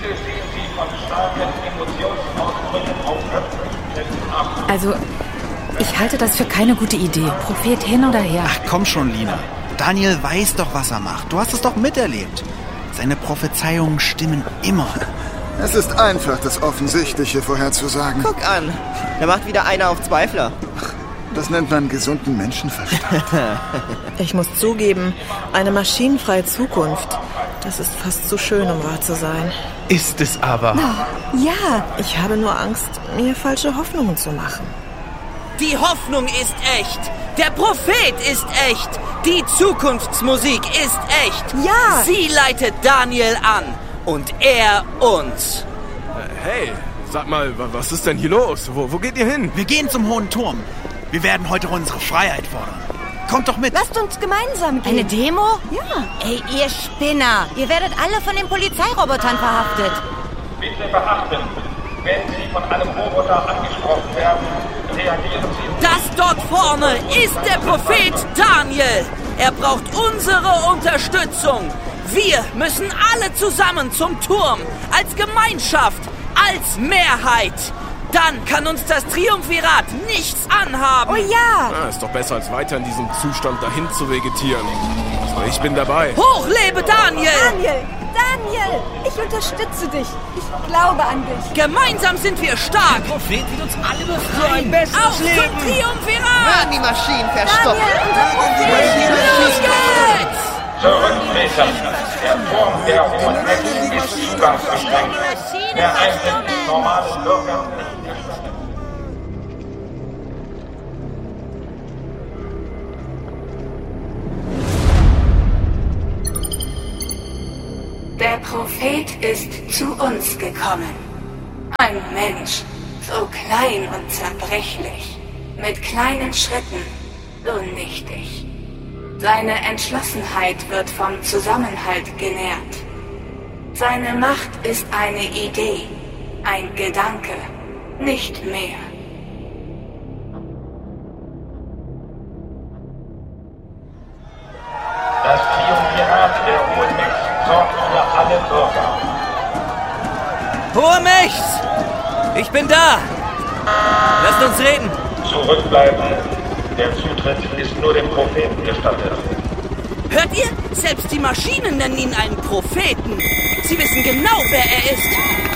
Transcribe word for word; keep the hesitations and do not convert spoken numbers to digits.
sehen Sie von starken Emotionsausbrüchen auf öffentlichen ab. Also, ich halte das für keine gute Idee. Prophet hin oder her. Ach komm schon, Lina. Daniel weiß doch, was er macht. Du hast es doch miterlebt. Seine Prophezeiungen stimmen immer. Es ist einfach, das Offensichtliche vorherzusagen. Guck an, da macht wieder einer auf Zweifler. Das nennt man gesunden Menschenverstand. Ich muss zugeben, eine maschinenfreie Zukunft, das ist fast zu schön, um wahr zu sein. Ist es aber. Oh, ja. Ich habe nur Angst, mir falsche Hoffnungen zu machen. Die Hoffnung ist echt. Der Prophet ist echt. Die Zukunftsmusik ist echt. Ja. Sie leitet Daniel an und er uns. Hey, sag mal, was ist denn hier los? Wo, wo geht ihr hin? Wir gehen zum Hohen Turm. Wir werden heute unsere Freiheit fordern. Kommt doch mit. Lasst uns gemeinsam gehen. Eine Demo? Ja. Ey, ihr Spinner. Ihr werdet alle von den Polizeirobotern verhaftet. Bitte beachten, wenn Sie von einem Roboter angesprochen werden, reagieren Sie. Das dort vorne ist der Prophet Daniel. Er braucht unsere Unterstützung. Wir müssen alle zusammen zum Turm, als Gemeinschaft, als Mehrheit. Dann kann uns das Triumvirat nichts anhaben. Oh ja! Ah, ist doch besser, als weiter in diesem Zustand dahin zu vegetieren. Also ich bin dabei. Hoch lebe Daniel! Daniel! Daniel! Ich unterstütze dich. Ich glaube an dich. Gemeinsam sind wir stark. Der Prophet wird uns alle befreien. Ein besseres Auf zum Leben. Triumvirat! Werden die Maschinen verstopft. Daniel und der Prophet! Los geht's! Zurücktreten. Der Turm der Hohen Mächte ist zugangsbeschränkt. Der Eintritt ist normalen Bürgern nicht gestattet. Der Prophet ist zu uns gekommen. Ein Mensch, so klein und zerbrechlich, mit kleinen Schritten, so nichtig. Seine Entschlossenheit wird vom Zusammenhalt genährt. Seine Macht ist eine Idee, ein Gedanke, nicht mehr. Das Triumvirat der Hohen Mächte sorgt für alle Bürger. Hohe Mächte! Ich bin da! Lasst uns reden! Zurückbleiben. Der Zutritt ist nur dem Propheten gestattet. Hört ihr? Selbst die Maschinen nennen ihn einen Propheten. Sie wissen genau, wer er ist.